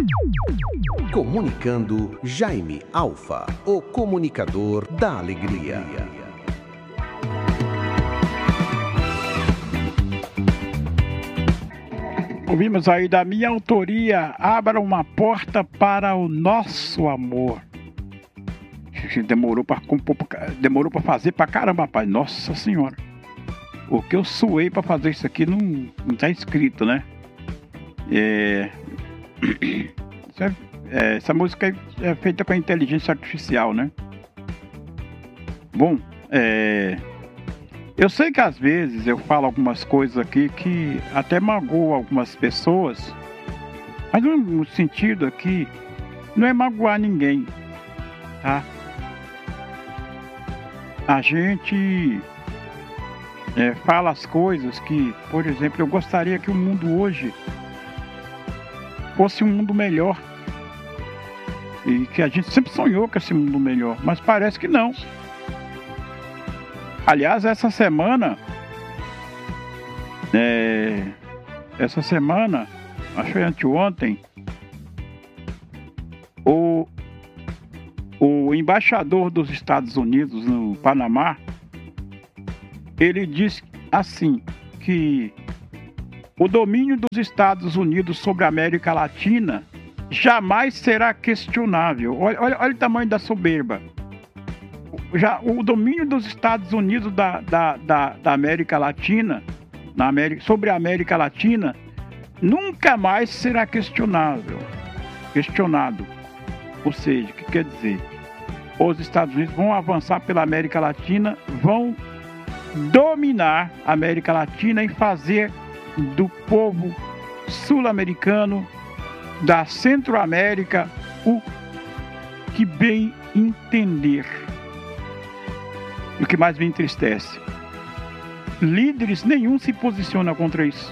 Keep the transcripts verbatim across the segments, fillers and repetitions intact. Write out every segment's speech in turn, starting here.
Comunicando Jaime Alfa, o comunicador da alegria. Ouvimos aí da minha autoria, Abra uma Porta para o Nosso Amor. Demorou para demorou para fazer pra caramba, rapaz. Nossa Senhora. O que eu suei para fazer isso aqui não, não tá escrito, né? É... É, essa música é feita com a inteligência artificial, né? Bom, é... eu sei que às vezes eu falo algumas coisas aqui que até magoam algumas pessoas, mas no sentido aqui não é magoar ninguém, tá? A gente é, fala as coisas que, por exemplo, eu gostaria que o mundo hoje fosse um mundo melhor. E que a gente sempre sonhou com esse mundo melhor, mas parece que não. Aliás, essa semana, é, essa semana, acho que foi anteontem, o, o embaixador dos Estados Unidos no Panamá, ele disse assim, que o domínio dos Estados Unidos sobre a América Latina jamais será questionável. Olha, olha, olha o tamanho da soberba. Já o domínio dos Estados Unidos da, da, da, da América Latina, na América, sobre a América Latina, nunca mais será questionável, questionado. Ou seja, o que quer dizer? Os Estados Unidos vão avançar pela América Latina, vão dominar a América Latina e fazer do povo sul-americano, da Centro-América, o que bem entender. E o que mais me entristece, líderes nenhum se posiciona contra isso.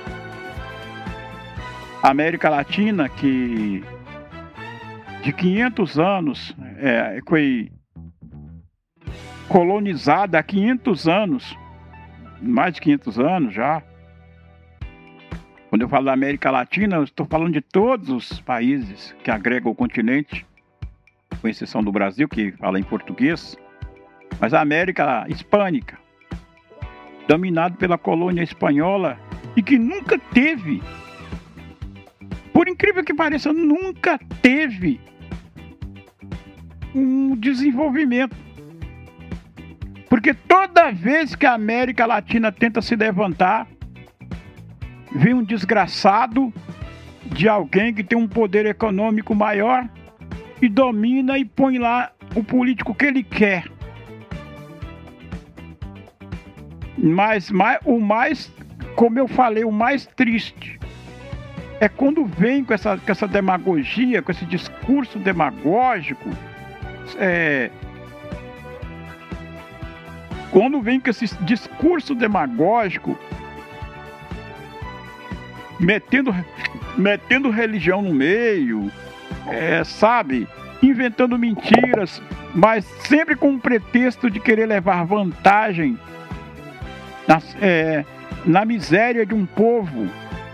A América Latina, que de quinhentos anos é, foi colonizada há quinhentos anos, mais de quinhentos anos já. Quando eu falo da América Latina, eu estou falando de todos os países que agregam o continente, com exceção do Brasil, que fala em português. Mas a América Hispânica, dominada pela colônia espanhola e que nunca teve, por incrível que pareça, nunca teve um desenvolvimento. Porque toda vez que a América Latina tenta se levantar, vem um desgraçado de alguém que tem um poder econômico maior e domina e põe lá o político que ele quer. Mas, mas o mais, como eu falei, o mais triste é quando vem com essa, com essa demagogia, com esse discurso demagógico, é, quando vem com esse discurso demagógico, metendo, metendo religião no meio, é, sabe, inventando mentiras, mas sempre com o pretexto de querer levar vantagem na, é, na miséria de um povo.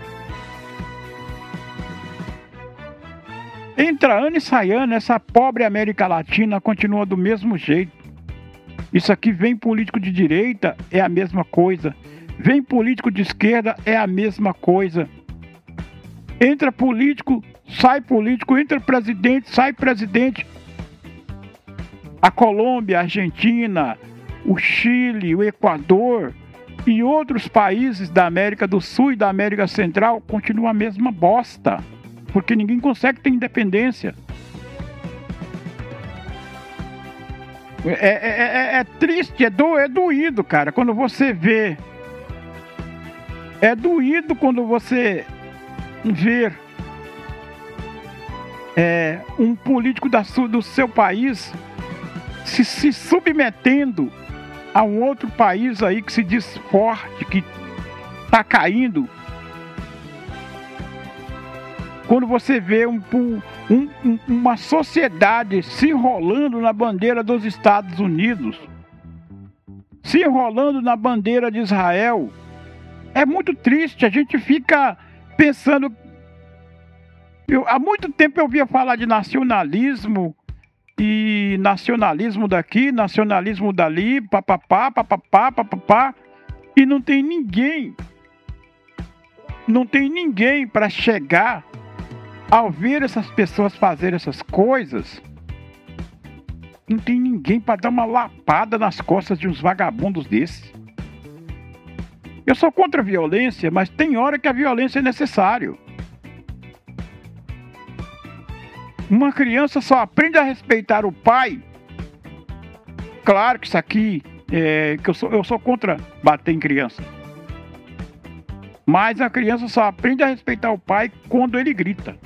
Entra ano e sai ano, essa pobre América Latina continua do mesmo jeito. Isso aqui vem político de direita, é a mesma coisa. Vem político de esquerda, é a mesma coisa. Entra político, sai político, entra presidente, sai presidente. A Colômbia, a Argentina, o Chile, o Equador e outros países da América do Sul e da América Central continuam a mesma bosta, porque ninguém consegue ter independência. É, é, é, é triste, é, do, é doído, cara, quando você vê. É doído quando você vê é, um político da, do seu país se, se submetendo a um outro país aí que se diz forte, que está caindo. Quando você vê um, um, um, uma sociedade se enrolando na bandeira dos Estados Unidos, se enrolando na bandeira de Israel, é muito triste. A gente fica pensando Eu, há muito tempo eu ouvia falar de nacionalismo, e nacionalismo daqui, nacionalismo dali, papapá, papapá, papapá, e não tem ninguém, não tem ninguém para chegar ao ver essas pessoas fazerem essas coisas. Não tem ninguém para dar uma lapada nas costas de uns vagabundos desses. Eu sou contra a violência, mas tem hora que a violência é necessária. Uma criança só aprende a respeitar o pai. Claro que isso aqui, é, que eu sou, eu sou contra bater em criança. Mas a criança só aprende a respeitar o pai quando ele grita.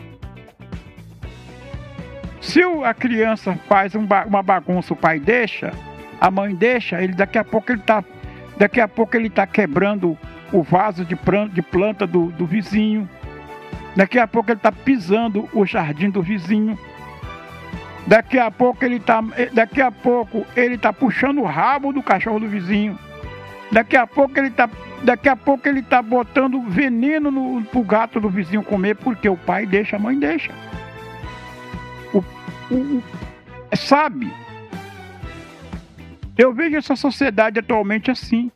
Se a criança faz um ba- uma bagunça, o pai deixa, a mãe deixa, ele daqui a pouco ele tá, daqui a pouco ele tá quebrando o vaso de, pran- de planta do, do vizinho. Daqui a pouco ele está pisando o jardim do vizinho. Daqui a pouco ele está, daqui a pouco ele tá puxando o rabo do cachorro do vizinho. Daqui a pouco ele está, daqui a pouco ele tá botando veneno no pro gato do vizinho comer, porque o pai deixa, a mãe deixa. O, o, o, sabe? Eu vejo essa sociedade atualmente assim.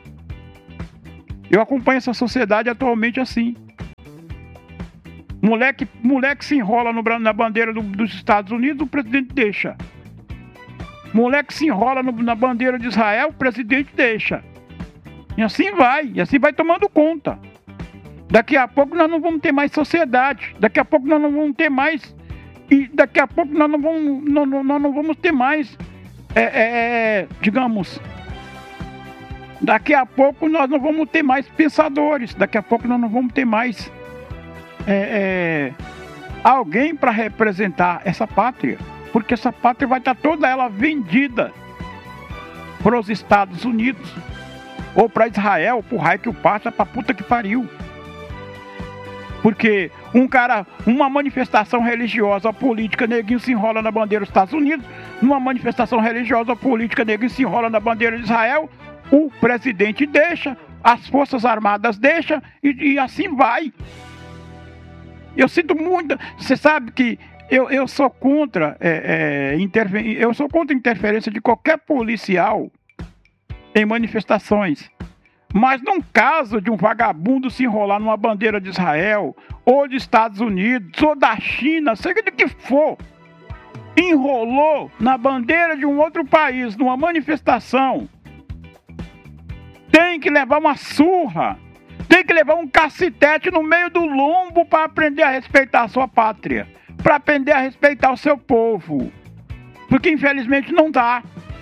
Eu acompanho essa sociedade atualmente assim. Moleque, moleque se enrola no, na bandeira do, dos Estados Unidos, o presidente deixa. Moleque se enrola no, na bandeira de Israel, o presidente deixa. E assim vai, e assim vai tomando conta. Daqui a pouco nós não vamos ter mais sociedade. Daqui a pouco nós não vamos ter mais. E daqui a pouco nós não vamos, não, não, nós não vamos ter mais. É, é, digamos. Daqui a pouco nós não vamos ter mais pensadores. Daqui a pouco nós não vamos ter mais. É, é, alguém para representar essa pátria, porque essa pátria vai estar toda ela vendida para os Estados Unidos ou para Israel, para o raio que o passa, para puta que pariu. Porque um cara, uma manifestação religiosa ou política, neguinho se enrola na bandeira dos Estados Unidos, numa manifestação religiosa ou política, neguinho se enrola na bandeira de Israel, o presidente deixa, as forças armadas deixam e, e assim vai. Eu sinto muito. Você sabe que eu, eu sou contra é, é, interfer... eu sou contra a interferência de qualquer policial em manifestações. Mas num caso de um vagabundo se enrolar numa bandeira de Israel, ou dos Estados Unidos, ou da China, seja de que for, enrolou na bandeira de um outro país, numa manifestação, tem que levar uma surra. Tem que levar um cacetete no meio do lombo para aprender a respeitar a sua pátria. Para aprender a respeitar o seu povo. Porque infelizmente não dá.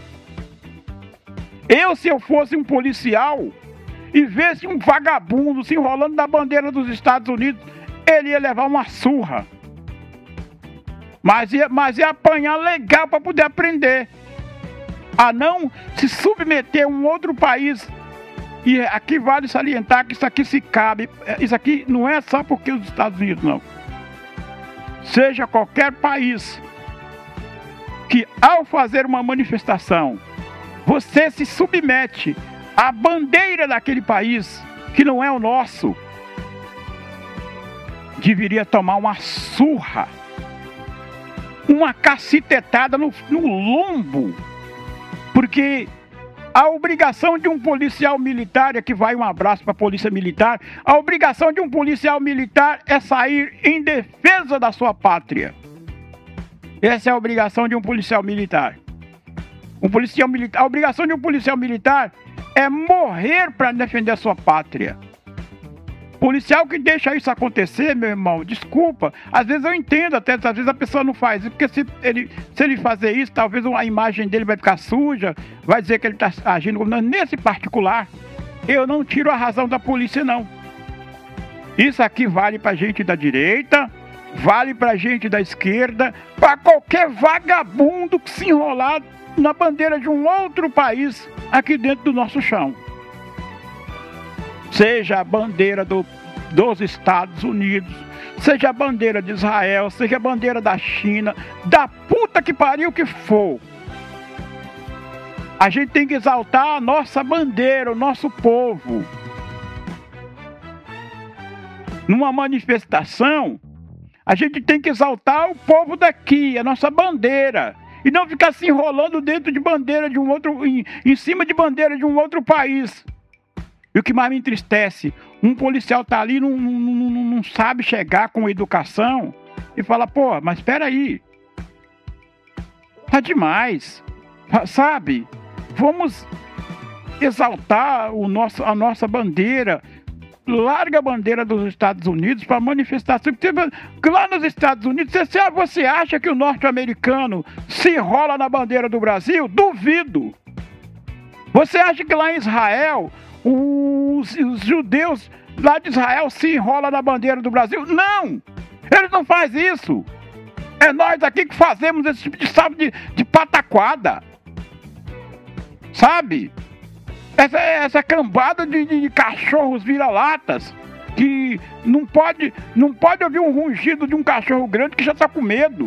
Eu, se eu fosse um policial e visse um vagabundo se enrolando na bandeira dos Estados Unidos, ele ia levar uma surra. Mas ia, mas ia apanhar legal para poder aprender. A não se submeter a um outro país. E aqui vale salientar que isso aqui se cabe, isso aqui não é só porque os Estados Unidos, não. Seja qualquer país que ao fazer uma manifestação, você se submete à bandeira daquele país, que não é o nosso, deveria tomar uma surra, uma cacetetada no, no lombo, porque a obrigação de um policial militar, aqui vai um abraço para a polícia militar, a obrigação de um policial militar é sair em defesa da sua pátria. Essa é a obrigação de um policial militar. Um policial militar, a obrigação de um policial militar é morrer para defender a sua pátria. Policial que deixa isso acontecer, meu irmão, desculpa. Às vezes eu entendo até, às vezes a pessoa não faz. Porque se ele, se ele fazer isso, talvez a imagem dele vai ficar suja, vai dizer que ele está agindo como... Nesse particular, eu não tiro a razão da polícia, não. Isso aqui vale pra gente da direita, vale pra gente da esquerda, para qualquer vagabundo que se enrolar na bandeira de um outro país aqui dentro do nosso chão. Seja a bandeira do, dos Estados Unidos, seja a bandeira de Israel, seja a bandeira da China, da puta que pariu que for. A gente tem que exaltar a nossa bandeira, o nosso povo. Numa manifestação, A gente tem que exaltar o povo daqui, a nossa bandeira. E não ficar se enrolando dentro de bandeira de um outro, em, em cima de bandeira de um outro país. E o que mais me entristece, um policial tá ali, não, não, não, não sabe chegar com educação e fala, pô, mas espera aí. Tá demais, sabe? Vamos exaltar o nosso, a nossa bandeira. Larga a bandeira dos Estados Unidos para manifestação. Porque lá nos Estados Unidos, você, você acha que o norte-americano se enrola na bandeira do Brasil? Duvido. Você acha que lá em Israel, os, os judeus lá de Israel se enrolam na bandeira do Brasil? Não! Eles não fazem isso. É nós aqui que fazemos esse tipo de, sabe, de, de pataquada. Sabe? Essa, essa cambada de, de cachorros vira-latas que não pode, não pode ouvir um rungido de um cachorro grande que já está com medo.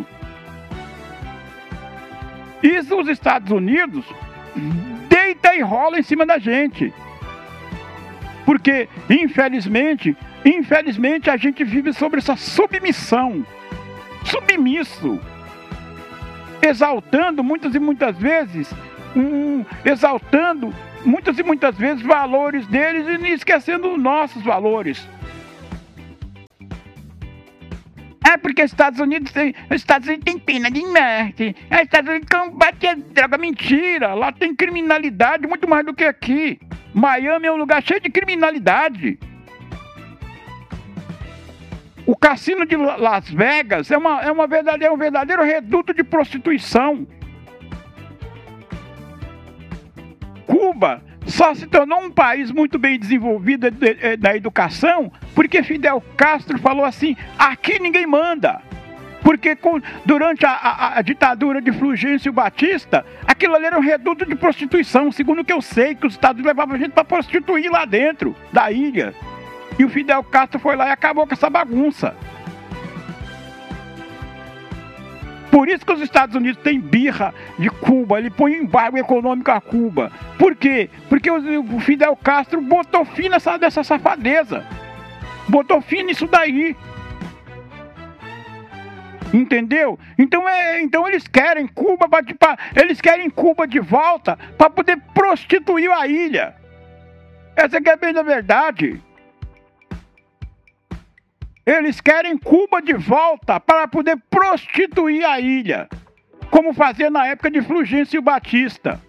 Isso os Estados Unidos deita e rola em cima da gente. Porque, infelizmente, infelizmente a gente vive sobre essa submissão. Submisso. Exaltando muitas e muitas vezes, um, exaltando muitas e muitas vezes valores deles e esquecendo os nossos valores. É porque os Estados Unidos tem, os Estados Unidos tem pena de morte. Os Estados Unidos combate a droga. Mentira. Lá tem criminalidade muito mais do que aqui. Miami é um lugar cheio de criminalidade. O cassino de Las Vegas é, uma, é, uma verdadeira, é um verdadeiro reduto de prostituição. Cuba só se tornou um país muito bem desenvolvido na educação porque Fidel Castro falou assim, aqui ninguém manda. Porque com, durante a, a, a ditadura de Fulgêncio Batista, aquilo ali era um reduto de prostituição, segundo o que eu sei, que os Estados Unidos levavam gente para prostituir lá dentro da ilha. E o Fidel Castro foi lá e acabou com essa bagunça. Por isso que os Estados Unidos têm birra de Cuba, ele põe embargo econômico a Cuba. Por quê? Porque o Fidel Castro botou fim nessa, nessa safadeza. Botou fim nisso daí. Entendeu? Então, é, então eles querem Cuba, pra, eles querem Cuba de volta para poder prostituir a ilha. Essa que é bem a verdade. Eles querem Cuba de volta para poder prostituir a ilha, como fazia na época de Fulgêncio Batista.